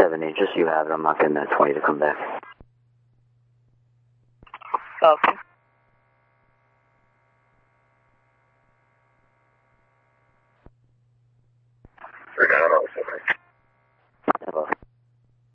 70, just so you have it. I'm not getting that 20 to come back. Okay.